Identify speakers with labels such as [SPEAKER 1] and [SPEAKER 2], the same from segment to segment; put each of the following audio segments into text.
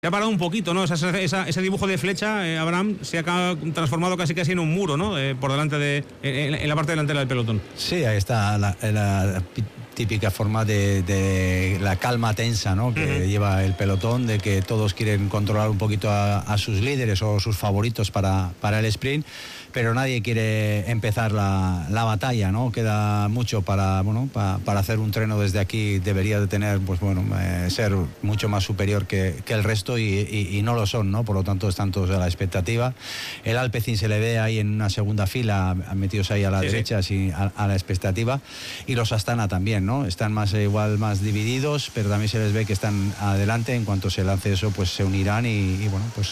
[SPEAKER 1] Se ha parado un poquito, ¿no? Ese dibujo de flecha, Abraham, se ha transformado casi en un muro, ¿no? Por delante en la parte delantera del pelotón.
[SPEAKER 2] Sí, ahí está la típica forma de la calma tensa, ¿no? Que lleva el pelotón, de que todos quieren controlar un poquito a sus líderes o sus favoritos para el sprint, pero nadie quiere empezar la batalla, ¿no? Queda mucho para hacer un treno desde aquí. Debería de tener, ser mucho más superior que el resto y no lo son, ¿no? Por lo tanto están todos a la expectativa. El Alpecin se le ve ahí en una segunda fila, metidos ahí a la derecha, así a la expectativa, y los Astana también, ¿no? Están más divididos, pero también se les ve que están adelante. En cuanto se lance eso, pues se unirán y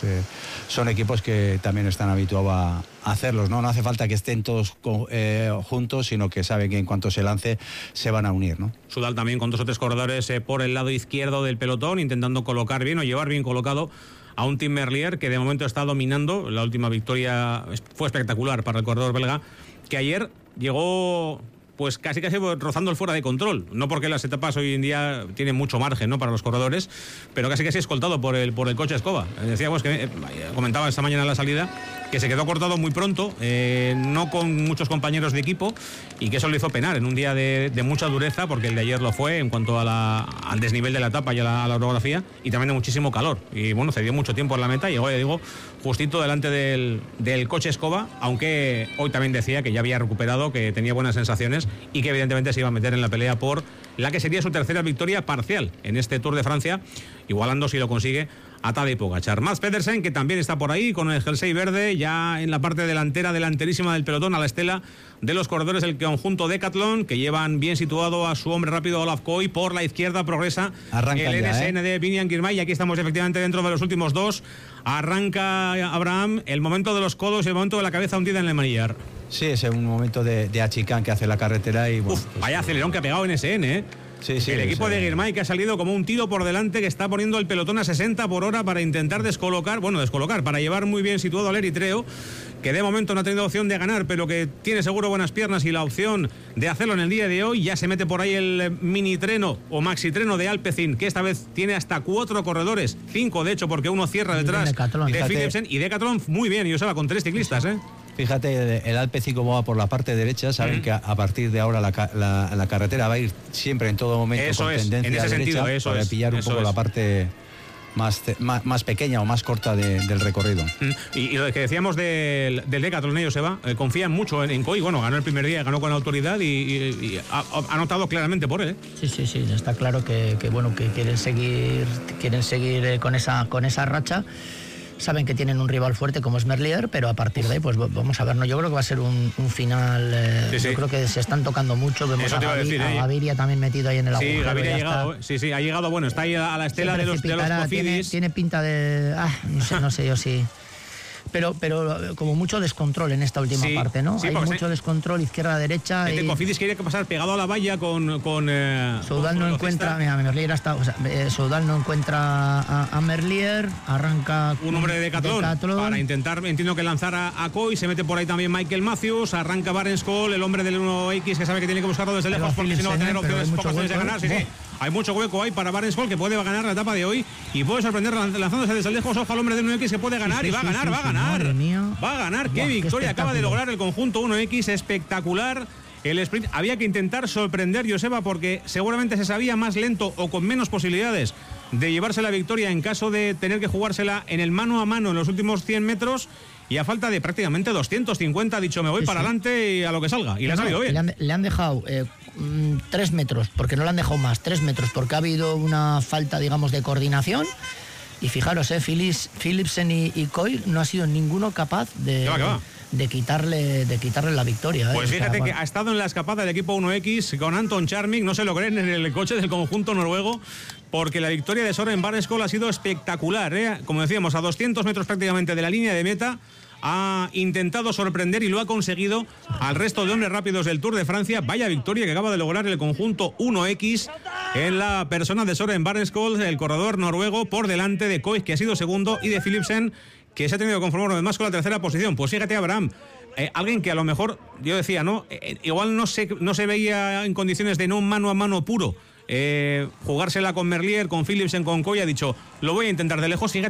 [SPEAKER 2] son equipos que también están habituados a hacerlos, ¿no? No hace falta que estén todos juntos, sino que saben que en cuanto se lance se van a unir, ¿no?
[SPEAKER 1] Soudal también con 2 o 3 corredores por el lado izquierdo del pelotón, intentando colocar bien o llevar bien colocado a un Tim Merlier que de momento está dominando. La última victoria fue espectacular para el corredor belga, que ayer llegó pues casi rozando el fuera de control, no porque las etapas hoy en día tienen mucho margen, ¿no?, para los corredores, pero casi escoltado por el coche Escoba. Decíamos que comentaba esta mañana en la salida que se quedó cortado muy pronto, no con muchos compañeros de equipo, y que eso le hizo penar en un día de mucha dureza, porque el de ayer lo fue en cuanto al desnivel de la etapa y a la orografía, y también de muchísimo calor. Y bueno, cedió mucho tiempo en la meta y llegó, ya digo, justito delante del coche Escoba, aunque hoy también decía que ya había recuperado, que tenía buenas sensaciones y que evidentemente se iba a meter en la pelea por la que sería su tercera victoria parcial en este Tour de Francia, igualando, si lo consigue, a Tadej Pogačar. Mads Pedersen, que también está por ahí con el jersey verde, ya en la parte delanterísima del pelotón, a la estela de los corredores del conjunto Decathlon, que llevan bien situado a su hombre rápido Olaf Koy. Por la izquierda progresa el NSN de Biniam Girmay, y aquí estamos efectivamente dentro de los últimos 2. Arranca Abraham, el momento de los codos y el momento de la cabeza hundida en el manillar.
[SPEAKER 2] Sí, es un momento de achicán que hace la carretera y
[SPEAKER 1] vaya acelerón que ha pegado NSN, ¿eh?
[SPEAKER 2] Sí,
[SPEAKER 1] el equipo de Girmay, que ha salido como un tiro por delante, que está poniendo el pelotón a 60 por hora para intentar descolocar, para llevar muy bien situado al eritreo, que de momento no ha tenido opción de ganar, pero que tiene seguro buenas piernas y la opción de hacerlo en el día de hoy. Ya se mete por ahí el mini treno o maxi treno de Alpecin, que esta vez tiene hasta 4 corredores, 5 de hecho, porque uno cierra detrás de Philipsen, y Decathlon muy bien, y Joseba, con 3 ciclistas, ¿eh?
[SPEAKER 2] Fíjate, el Alpecin como va por la parte derecha, saben que a partir de ahora la carretera va a ir siempre en todo momento
[SPEAKER 1] eso
[SPEAKER 2] con tendencia
[SPEAKER 1] en ese
[SPEAKER 2] a derecha,
[SPEAKER 1] sentido,
[SPEAKER 2] para pillar un poco la parte más pequeña o más corta del recorrido.
[SPEAKER 1] Y lo que decíamos del Decathlon, Joseba, confían mucho en Koy. Bueno, ganó el primer día, ganó con autoridad y ha notado claramente por él, ¿eh?
[SPEAKER 3] Sí, está claro que quieren seguir con esa racha. Saben que tienen un rival fuerte como es Merlier, pero a partir de ahí, pues vamos a ver, ¿no? Yo creo que va a ser un final. Yo creo que se están tocando mucho. Vemos a Gaviria también metido ahí en el agujero.
[SPEAKER 1] Sí, Gaviria ha llegado. Sí, ha llegado. Bueno, está ahí a la estela de los Cofidis.
[SPEAKER 3] Tiene pinta de. No sé yo sí. Pero como mucho descontrol en esta última parte, ¿no? Hay mucho descontrol izquierda-derecha.
[SPEAKER 1] Cofidis quiere pasar pegado a la valla con
[SPEAKER 3] Soudal no encuentra. Merlier Soudal no encuentra a Merlier. Arranca
[SPEAKER 1] un hombre de Decathlon para intentar, entiendo que lanzar a Koy. Se mete por ahí también Michael Matthews. Arranca Barenskol, el hombre del 1X, que sabe que tiene que buscarlo desde lejos, porque si no va a tener pocas opciones de ganar. Sí. Hay mucho hueco ahí para Barenskol, que puede ganar la etapa de hoy y puede sorprender lanzándose desde lejos. Ojo al hombre del 1X, que puede ganar y va a ganar.
[SPEAKER 3] Madre mía.
[SPEAKER 1] Va a ganar. Qué victoria acaba de lograr el conjunto 1X. Espectacular. El sprint había que intentar sorprender, Joseba, porque seguramente se sabía más lento o con menos posibilidades de llevarse la victoria en caso de tener que jugársela en el mano a mano en los últimos 100 metros. Y a falta de prácticamente 250 ha dicho, me voy para adelante y a lo que salga. Y le ha salido bien.
[SPEAKER 3] Le han dejado 3 metros, porque no le han dejado más, 3 metros, porque ha habido una falta, digamos, de coordinación. Y fijaros, Philipsen y Koy no ha sido ninguno capaz de quitarle la victoria.
[SPEAKER 1] Pues fíjate que ha estado en la escapada del equipo 1X con Anton Charming, no se lo creen, en el coche del conjunto noruego, porque la victoria de Søren Barenskol ha sido espectacular, ¿eh? Como decíamos, a 200 metros prácticamente de la línea de meta, ha intentado sorprender y lo ha conseguido al resto de hombres rápidos del Tour de Francia. Vaya victoria que acaba de lograr el conjunto 1X en la persona de Søren Barenskol, el corredor noruego, por delante de Koy, que ha sido segundo, y de Philipsen, que se ha tenido que conformar además con la tercera posición. Pues fíjate, Abraham, alguien que a lo mejor, yo decía, ¿no? Igual no se veía en condiciones de no mano a mano puro jugársela con Merlier, con Philipsen, con Coy, ha dicho, lo voy a intentar de lejos. Fíjate